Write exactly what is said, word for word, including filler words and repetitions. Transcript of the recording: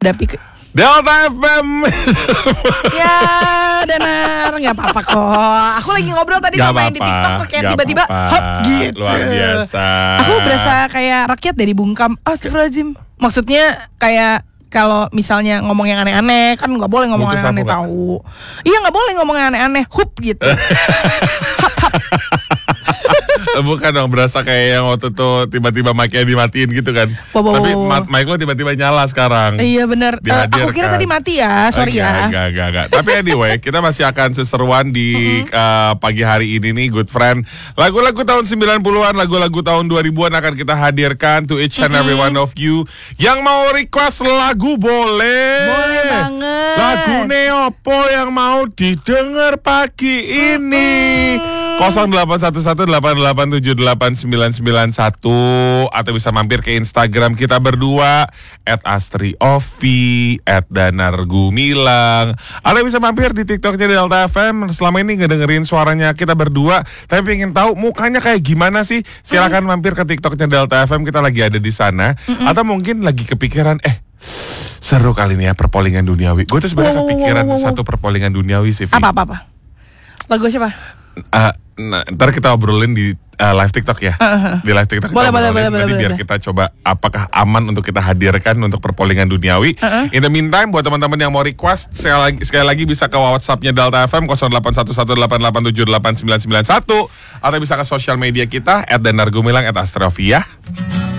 Dapi ke... Delta F M. Ya, Danar, nggak apa-apa kok. Aku lagi ngobrol tadi Gak sama yang di apa-apa, TikTok tuh kayak gak tiba-tiba, apa-apa. hop gitu. Luar biasa. Aku berasa kayak rakyat dari bungkam. Astagfirullahaladzim. Maksudnya kayak kalau misalnya ngomong yang aneh-aneh kan nggak boleh ngomong Mutus aneh-aneh aku, Kak. tahu. Iya nggak boleh ngomong yang aneh-aneh. Hup gitu. Hap hap. Bukan dong, berasa kayak yang waktu tuh tiba-tiba mic-nya dimatiin gitu kan. Wow, wow, Tapi wow. ma- mic lo tiba-tiba nyala sekarang. Iya benar. Uh, aku kira tadi mati ya, sorry enggak, ya. Enggak, enggak, enggak. Tapi anyway, kita masih akan seseruan di uh, pagi hari ini nih, good friend. Lagu-lagu tahun sembilan puluhan, lagu-lagu tahun dua ribuan akan kita hadirkan to each and every one of you. Yang mau request lagu boleh. Boleh banget. Lagu Neopo yang mau didengar pagi ini. nol delapan satu satu delapan delapan tujuh delapan sembilan sembilan satu atau bisa mampir ke Instagram kita berdua at astriovi, at danar gumilang, atau bisa mampir di TikToknya Delta F M. Selama ini ngedengerin suaranya kita berdua, tapi pengen tahu mukanya kayak gimana sih? Silakan mampir ke TikToknya Delta F M, kita lagi ada di sana. Mm-mm. Atau mungkin lagi kepikiran, eh seru kali ini ya perpolingan duniawi. Gue tuh sebenarnya wow, kepikiran wow, wow, wow. satu perpolingan duniawi sih. Apa apa apa? Lagu siapa? Uh, nah, ntar kita obrolin di uh, live TikTok ya. Uh-huh. Di live TikTok kita boleh, boleh, obrolin. boleh, Nanti boleh, biar boleh. kita coba apakah aman untuk kita hadirkan untuk perpolingan duniawi. Uh-huh. In the meantime, buat teman-teman yang mau request, sekali lagi, sekali lagi bisa ke WhatsApp-nya Delta F M nol delapan satu satu delapan delapan tujuh delapan sembilan sembilan satu atau bisa ke sosial media kita at danar gumilang at astrofia.